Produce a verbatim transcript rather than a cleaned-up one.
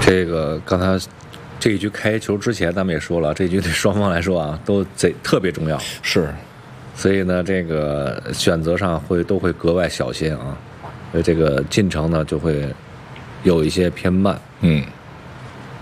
这个刚才这一局开球之前，咱们也说了，这一局对双方来说啊，都贼特别重要。 是， 所以呢，这个选择上会都会格外小心啊，所以这个进程呢就会有一些偏慢。 嗯。